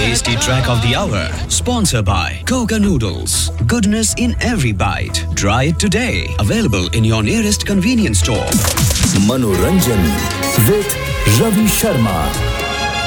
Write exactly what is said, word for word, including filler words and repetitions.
Tasty track of the hour. Sponsored by Coca Noodles. Goodness in every bite. Try it today. Available in your nearest convenience store. Manoranjan with Ravi Sharma.